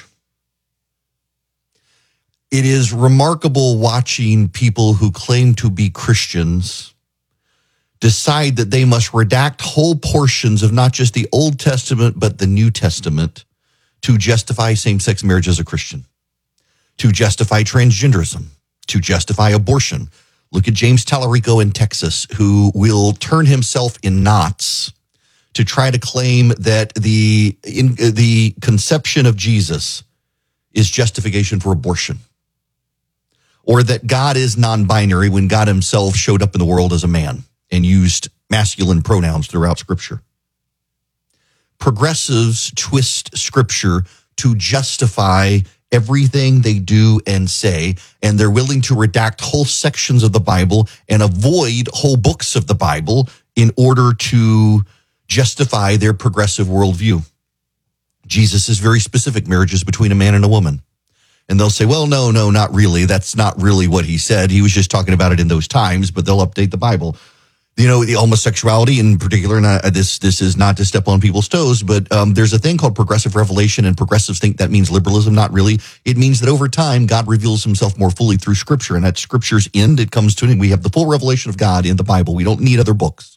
it is remarkable watching people who claim to be Christians decide that they must redact whole portions of not just the Old Testament, but the New Testament to justify same-sex marriage as a Christian, to justify transgenderism, to justify abortion. Look at James Tallarico in Texas, who will turn himself in knots to try to claim that the, in, the conception of Jesus is justification for abortion, or that God is non-binary when God himself showed up in the world as a man and used masculine pronouns throughout Scripture. Progressives twist Scripture to justify everything they do and say, and they're willing to redact whole sections of the Bible and avoid whole books of the Bible in order to justify their progressive worldview. Jesus is very specific: marriage is between a man and a woman. And they'll say, well, no, no, not really. That's not really what he said. He was just talking about it in those times, but they'll update the Bible. You know, the homosexuality in particular, and I, this this is not to step on people's toes, but um, there's a thing called progressive revelation, and progressives think that means liberalism. Not really. It means that over time, God reveals himself more fully through Scripture, and at Scripture's end, it comes to an end. We have the full revelation of God in the Bible. We don't need other books.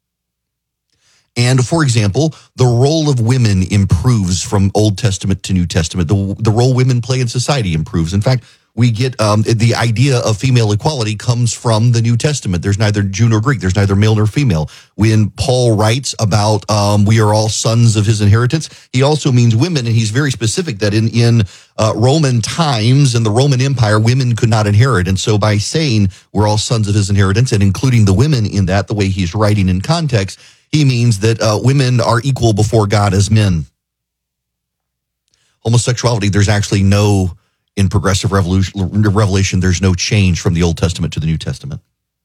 And, for example, the role of women improves from Old Testament to New Testament. The, the role women play in society improves. In fact, we get um, the idea of female equality comes from the New Testament. There's neither Jew nor Greek. There's neither male nor female. When Paul writes about um, we are all sons of his inheritance, he also means women, and he's very specific that in, in uh, Roman times and the Roman Empire, women could not inherit. And so by saying we're all sons of his inheritance and including the women in that, the way he's writing in context, he means that uh, women are equal before God as men. Homosexuality, there's actually no, in progressive revolution, revelation, there's no change from the Old Testament to the New Testament.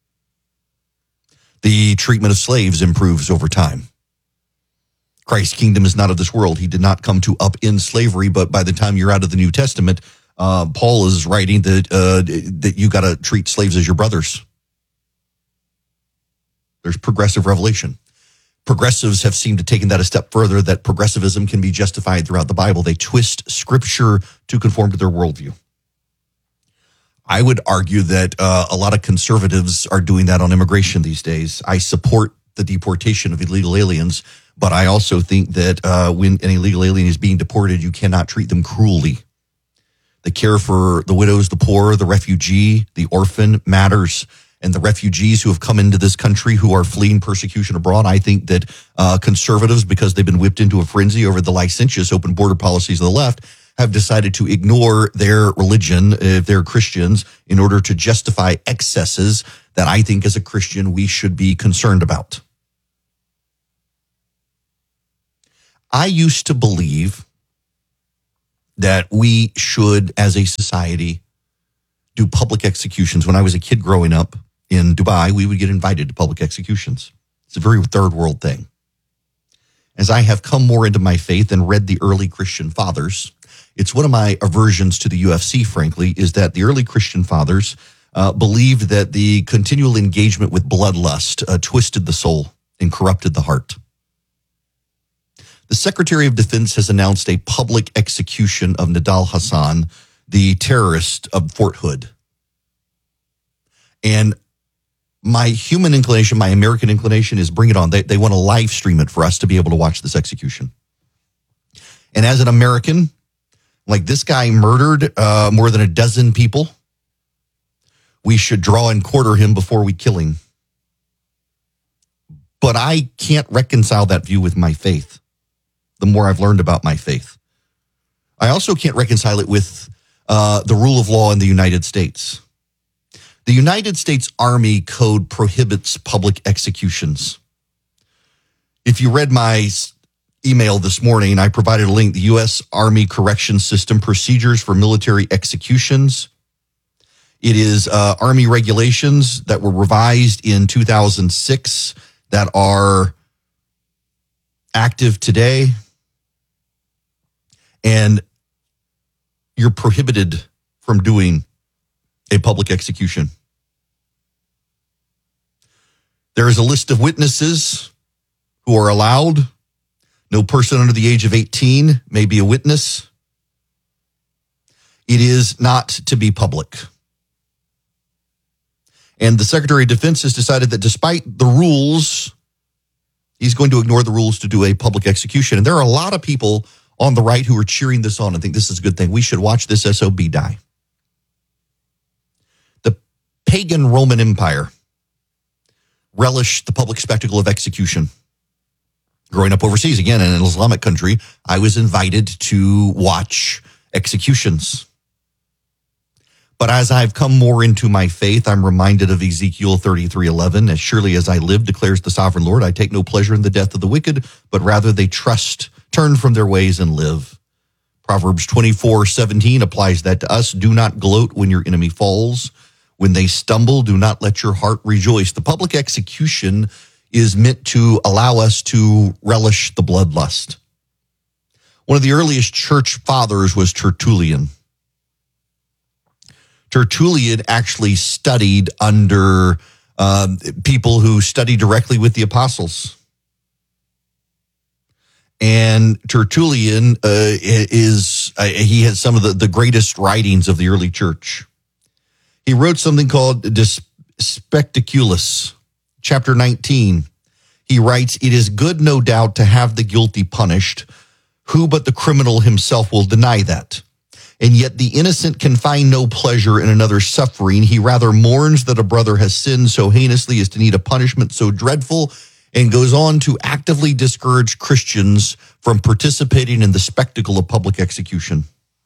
The treatment of slaves improves over time. Christ's kingdom is not of this world. He did not come to upend slavery, but by the time you're out of the New Testament, uh, Paul is writing that, uh, that you got to treat slaves as your brothers. There's progressive revelation. Progressives have seemed to have taken that a step further, that progressivism can be justified throughout the Bible. They twist Scripture to conform to their worldview. I would argue that uh, a lot of conservatives are doing that on immigration these days. I support the deportation of illegal aliens, but I also think that uh, when an illegal alien is being deported, you cannot treat them cruelly. The care for the widows, the poor, the refugee, the orphan matters. And the refugees who have come into this country who are fleeing persecution abroad, I think that uh, conservatives, because they've been whipped into a frenzy over the licentious open border policies of the left, have decided to ignore their religion, if they're Christians, in order to justify excesses that I think as a Christian we should be concerned about. I used to believe that we should, as a society, do public executions. When I was a kid growing up in Dubai, we would get invited to public executions. It's a very third world thing. As I have come more into my faith and read the early Christian fathers, it's one of my aversions to the U F C, frankly, is that the early Christian fathers uh, believed that the continual engagement with bloodlust uh, twisted the soul and corrupted the heart. The Secretary of Defense has announced a public execution of Nidal Hasan, the terrorist of Fort Hood. And my human inclination, my American inclination is bring it on. They, they want to live stream it for us to be able to watch this execution. And as an American, like this guy murdered uh, more than a dozen people, we should draw and quarter him before we kill him. But I can't reconcile that view with my faith, the more I've learned about my faith. I also can't reconcile it with uh, the rule of law in the United States. The United States Army Code prohibits public executions. If you read my email this morning, I provided a link, the U S Army Correction System Procedures for Military Executions. It is uh, Army regulations that were revised in two thousand six that are active today. And you're prohibited from doing a public execution. There is a list of witnesses who are allowed. No person under the age of eighteen may be a witness. It is not to be public. And the Secretary of Defense has decided that despite the rules, he's going to ignore the rules to do a public execution. And there are a lot of people on the right who are cheering this on and think this is a good thing. We should watch this S O B die. The pagan Roman Empire relished the public spectacle of execution. Growing up overseas, again, in an Islamic country, I was invited to watch executions. But as I've come more into my faith, I'm reminded of Ezekiel thirty-three eleven. As surely as I live, declares the sovereign Lord, I take no pleasure in the death of the wicked, but rather they trust, turn from their ways and live. Proverbs twenty-four seventeen applies that to us. Do not gloat when your enemy falls. When they stumble, do not let your heart rejoice. The public execution is meant to allow us to relish the bloodlust. One of the earliest church fathers was Tertullian. Tertullian actually studied under um, people who studied directly with the apostles. And Tertullian uh, is, uh, he has some of the, the greatest writings of the early church. He wrote something called De Spectaculis, chapter nineteen. He writes, it is good, no doubt, to have the guilty punished. Who but the criminal himself will deny that? And yet the innocent can find no pleasure in another's suffering. He rather mourns that a brother has sinned so heinously as to need a punishment so dreadful, and goes on to actively discourage Christians from participating in the spectacle of public execution.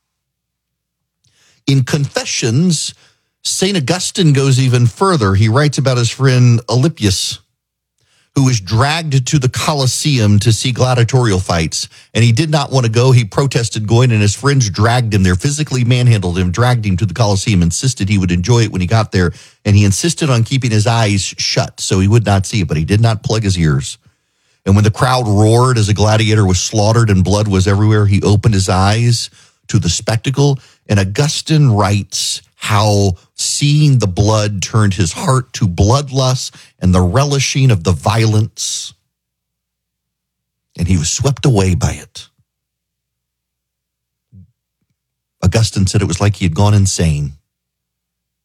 In Confessions, Saint Augustine goes even further. He writes about his friend Alypius, who was dragged to the Colosseum to see gladiatorial fights. And he did not want to go. He protested going, and his friends dragged him there, physically manhandled him, dragged him to the Colosseum, insisted he would enjoy it when he got there. And he insisted on keeping his eyes shut so he would not see it, but he did not plug his ears. And when the crowd roared as a gladiator was slaughtered and blood was everywhere, he opened his eyes to the spectacle. And Augustine writes how seeing the blood turned his heart to bloodlust and the relishing of the violence, and he was swept away by it. Augustine said it was like he had gone insane.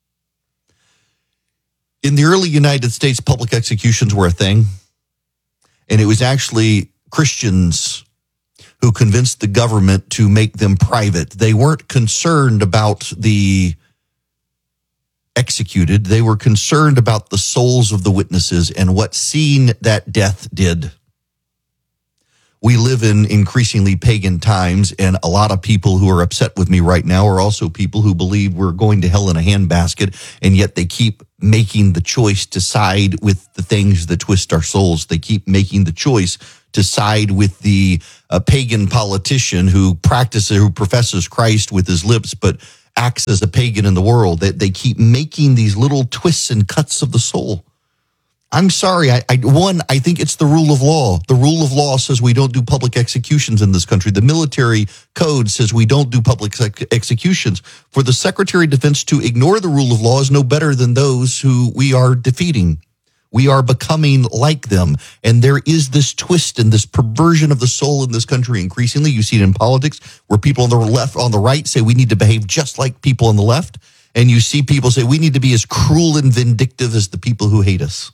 In the early United States, public executions were a thing. And it was actually Christians who convinced the government to make them private. They weren't concerned about the executed. They were concerned about the souls of the witnesses and what seeing that death did. We live in increasingly pagan times, and a lot of people who are upset with me right now are also people who believe we're going to hell in a handbasket, and yet they keep making the choice to side with the things that twist our souls. They keep making the choice to side with the uh, pagan politician who practices, who professes Christ with his lips, but acts as a pagan in the world. They, they keep making these little twists and cuts of the soul. I'm sorry. I, I one, I think it's the rule of law. The rule of law says we don't do public executions in this country. The military code says we don't do public ex- executions. For the Secretary of Defense to ignore the rule of law is no better than those who we are defeating. We are becoming like them. And there is this twist and this perversion of the soul in this country increasingly. You see it in politics where people on the left, on the right say we need to behave just like people on the left. And you see people say we need to be as cruel and vindictive as the people who hate us.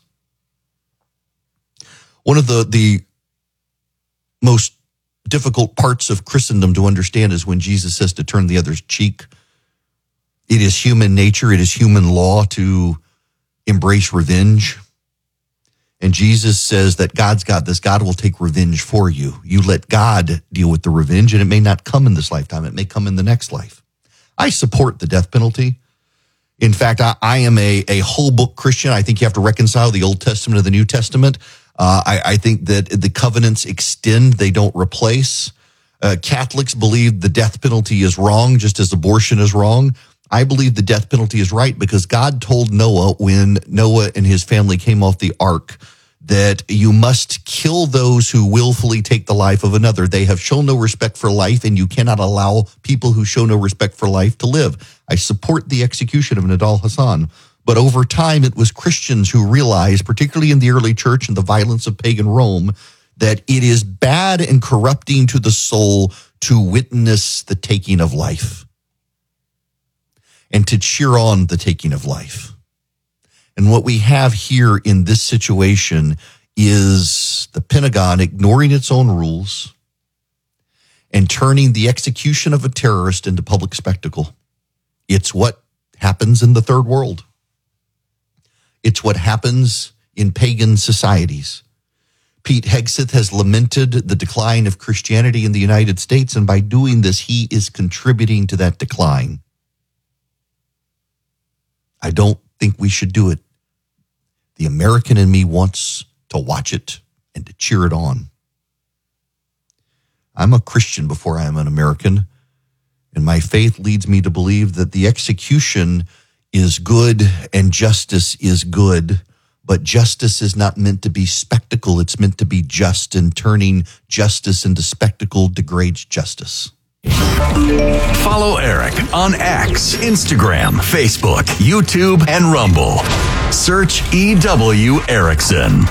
One of the, the most difficult parts of Christendom to understand is when Jesus says to turn the other's cheek. It is human nature, it is human law to embrace revenge. And Jesus says that God's got this. God will take revenge for you. You let God deal with the revenge, and it may not come in this lifetime. It may come in the next life. I support the death penalty. In fact, I, I am a, a whole book Christian. I think you have to reconcile the Old Testament and the New Testament. Uh, I, I think that the covenants extend, they don't replace. Uh, Catholics believe the death penalty is wrong, just as abortion is wrong. I believe the death penalty is right because God told Noah when Noah and his family came off the ark that you must kill those who willfully take the life of another. They have shown no respect for life, and you cannot allow people who show no respect for life to live. I support the execution of Nidal Hasan. But over time, it was Christians who realized, particularly in the early church and the violence of pagan Rome, that it is bad and corrupting to the soul to witness the taking of life and to cheer on the taking of life. And what we have here in this situation is the Pentagon ignoring its own rules and turning the execution of a terrorist into public spectacle. It's what happens in the third world. It's what happens in pagan societies. Pete Hegseth has lamented the decline of Christianity in the United States, and by doing this, he is contributing to that decline. I don't think we should do it. The American in me wants to watch it and to cheer it on. I'm a Christian before I am an American, and my faith leads me to believe that the execution is good and justice is good, but justice is not meant to be spectacle. It's meant to be just, and turning justice into spectacle degrades justice. Follow Eric on X, Instagram, Facebook, YouTube, and Rumble. Search E W Erickson.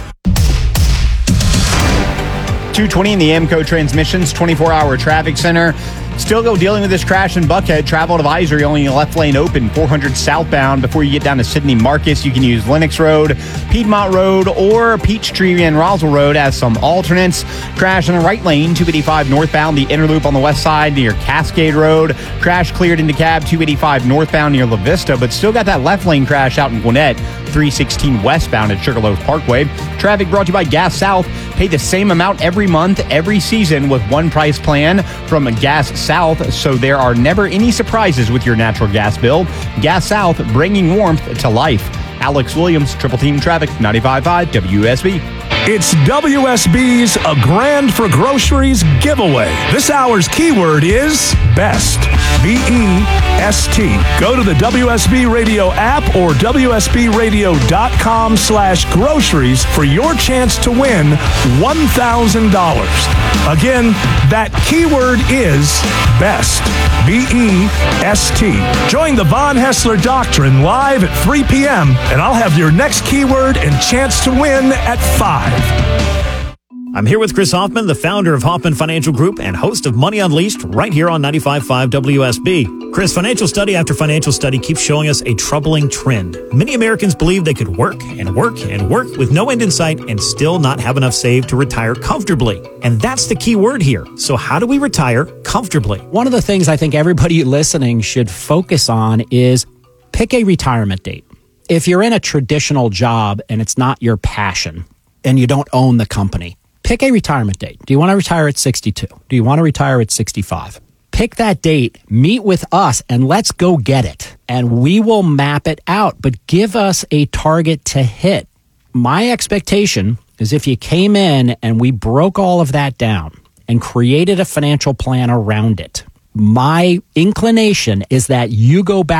two twenty in the AMCO Transmissions twenty-four hour traffic center. Still go dealing with this crash in Buckhead. Travel advisory, only left lane open, four hundred southbound. Before you get down to Sidney Marcus, you can use Lennox Road, Piedmont Road, or Peachtree and Roswell Road as some alternates. Crash in the right lane, two eighty-five northbound, the inner loop on the west side near Cascade Road. Crash cleared into cab, two eighty-five northbound near La Vista, but still got that left lane crash out in Gwinnett, three sixteen westbound at Sugarloaf Parkway. Traffic brought to you by Gas South. Pay the same amount every month, every season with one price plan from Gas South, so there are never any surprises with your natural gas bill. Gas South, bringing warmth to life. Alex Williams, Triple Team Traffic, ninety-five point five W S B. It's W S B's A Grand for Groceries giveaway. This hour's keyword is BEST. B E S T. Go to the W S B Radio app or W S B radio dot com slash groceries for your chance to win one thousand dollars. Again, that keyword is BEST. B E S T. Join the Von Hessler Doctrine live at three p.m. and I'll have your next keyword and chance to win at five. I'm here with Chris Hoffman, the founder of Hoffman Financial Group and host of Money Unleashed right here on ninety-five point five W S B. Chris, financial study after financial study keeps showing us a troubling trend. Many Americans believe they could work and work and work with no end in sight and still not have enough saved to retire comfortably. And that's the key word here. So how do we retire comfortably? One of the things I think everybody listening should focus on is pick a retirement date. If you're in a traditional job and it's not your passion and you don't own the company, pick a retirement date. Do you want to retire at sixty-two? Do you want to retire at sixty-five? Pick that date, meet with us, and let's go get it. And we will map it out, but give us a target to hit. My expectation is if you came in and we broke all of that down and created a financial plan around it, my inclination is that you go back